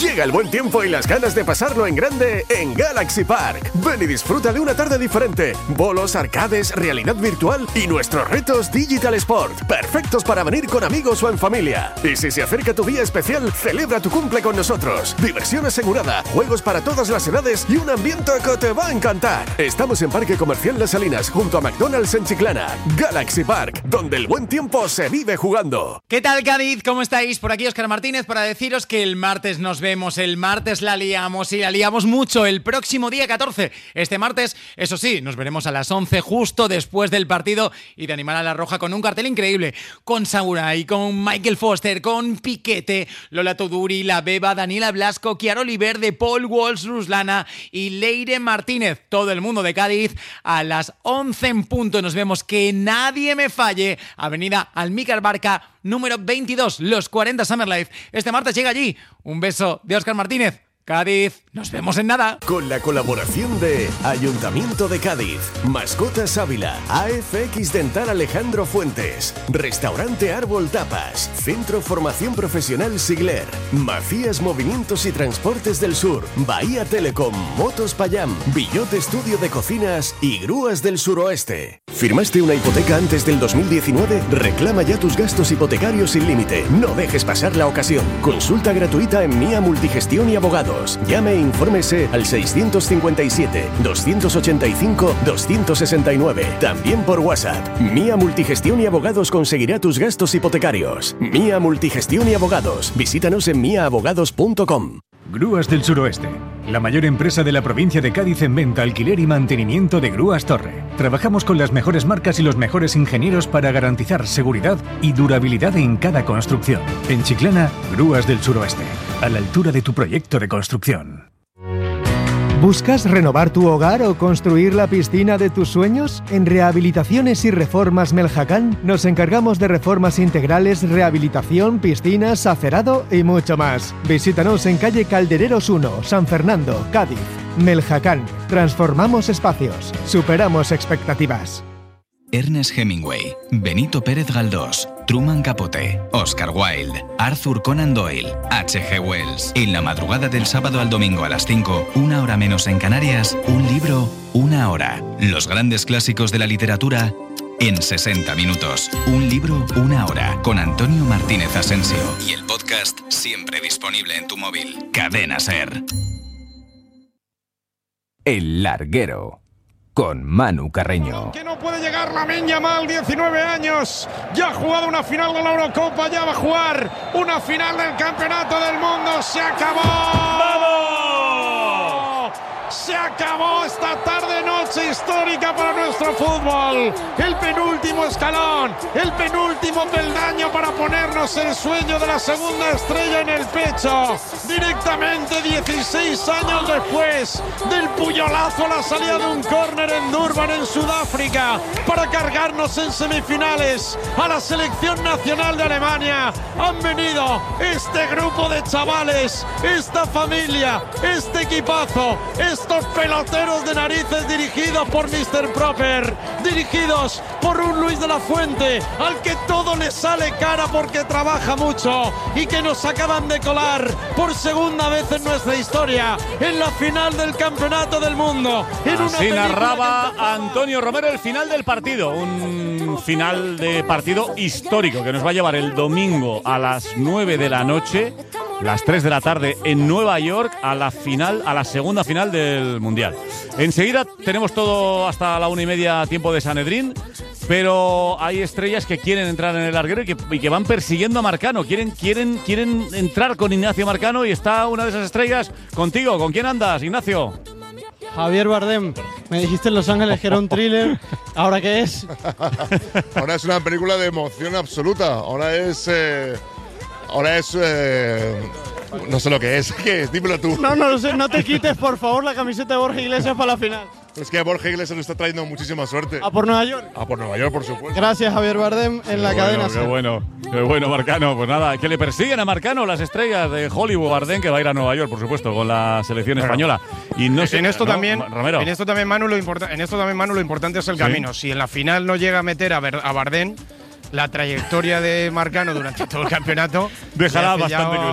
Llega el buen tiempo y las ganas de pasarlo en grande en Galaxy Park. Ven y disfruta de una tarde diferente. Bolos, arcades, realidad virtual y nuestros retos Digital Sport. Perfectos para venir con amigos o en familia. Y si se acerca tu día especial, celebra tu cumple con nosotros. Diversión asegurada, juegos para todas las edades y un ambiente que te va a encantar. Estamos en Parque Comercial Las Salinas, junto a McDonald's en Chiclana. Galaxy Park, donde el buen tiempo se vive jugando. ¿Qué tal, Cádiz? ¿Cómo estáis? Por aquí Óscar Martínez para deciros que el martes nos vemos, el martes la liamos y la liamos mucho, el próximo día 14. Este martes, eso sí, nos veremos a las 11 justo después del partido y de animar a la Roja con un cartel increíble, con Samurai, con Michael Foster, con Piquete, Lola Toduri, La Beba, Daniela Blasco, Chiara Oliverde, Paul Walsh, Ruslana y Leire Martínez. Todo el mundo de Cádiz a las 11 en punto. Nos vemos, que nadie me falle. Avenida Almícar Barca, número 22, Los 40 Summer Life. Este martes llega allí. Un beso de Óscar Martínez. Cádiz, nos vemos en nada. Con la colaboración de Ayuntamiento de Cádiz, Mascotas Ávila, AFX Dental Alejandro Fuentes, Restaurante Árbol Tapas, Centro Formación Profesional Sigler, Macías Movimientos y Transportes del Sur, Bahía Telecom, Motos Payam, Billote Estudio de Cocinas y Grúas del Suroeste. ¿Firmaste una hipoteca antes del 2019? Reclama ya tus gastos hipotecarios sin límite. No dejes pasar la ocasión. Consulta gratuita en Mía Multigestión y Abogados. Llame e infórmese al 657-285-269. También por WhatsApp. Mía Multigestión y Abogados conseguirá tus gastos hipotecarios. Mía Multigestión y Abogados. Visítanos en miaabogados.com. Grúas del Suroeste, la mayor empresa de la provincia de Cádiz en venta, alquiler y mantenimiento de grúas torre. Trabajamos con las mejores marcas y los mejores ingenieros para garantizar seguridad y durabilidad en cada construcción. En Chiclana, Grúas del Suroeste, a la altura de tu proyecto de construcción. ¿Buscas renovar tu hogar o construir la piscina de tus sueños? En Rehabilitaciones y Reformas Meljacán nos encargamos de reformas integrales, rehabilitación, piscinas, acerado y mucho más. Visítanos en calle Caldereros 1, San Fernando, Cádiz. Meljacán. Transformamos espacios. Superamos expectativas. Ernest Hemingway, Benito Pérez Galdós, Truman Capote, Oscar Wilde, Arthur Conan Doyle, H.G. Wells. En la madrugada del sábado al domingo a las 5, una hora menos en Canarias, un libro, una hora. Los grandes clásicos de la literatura en 60 minutos. Un libro, una hora. Con Antonio Martínez Asensio. Y el podcast siempre disponible en tu móvil. Cadena SER. El Larguero. Con Manu Carreño. Que no puede llegar Lamine Yamal, 19 años. Ya ha jugado una final de la Eurocopa, ya va a jugar una final del Campeonato del Mundo. ¡Se acabó! ¡Vamos! Se acabó esta tarde-noche histórica para nuestro fútbol. El penúltimo escalón, el penúltimo peldaño para ponernos el sueño de la segunda estrella en el pecho. Directamente 16 años después del puñalazo a la salida de un córner en Durban, en Sudáfrica, para cargarnos en semifinales a la selección nacional de Alemania. Han venido este grupo de chavales, esta familia, este equipazo, estos peloteros de narices dirigidos por Mr. Proper, dirigidos por un Luis de la Fuente, al que todo le sale cara porque trabaja mucho, y que nos acaban de colar por segunda vez en nuestra historia en la final del Campeonato del Mundo. Así narraba Antonio Romero el final del partido, un final de partido histórico que nos va a llevar el domingo a las 9 de la noche, las 3 de la tarde en Nueva York, a la final, a la segunda final del Mundial. Enseguida tenemos todo hasta la 1:30, tiempo de Sanedrín, pero hay estrellas que quieren entrar en el larguero y que van persiguiendo a Marcano. Quieren entrar con Ignacio Marcano, y está una de esas estrellas contigo. ¿Con quién andas, Ignacio? Javier Bardem. Me dijiste en Los Ángeles que era un thriller. ¿Ahora qué es? Ahora es una película de emoción absoluta. Ahora es no sé lo que es. ¿Qué es? Dímelo tú. No lo sé. No te quites, por favor, la camiseta de Borja Iglesias para la final. Es que Borja Iglesias nos está trayendo muchísima suerte. ¿A por Nueva York? A por Nueva York, por supuesto. Gracias, Javier Bardem, en la cadena. Qué bueno, Marcano. Pues nada, que le persiguen a Marcano las estrellas de Hollywood. Bardem, que va a ir a Nueva York, por supuesto, con la selección española. Y no sé, en esto ¿no, también, Romero? En esto también, Manu, lo importante es el camino. Si en la final no llega a meter a Bardem, la trayectoria de Marcano durante todo el campeonato dejará bastante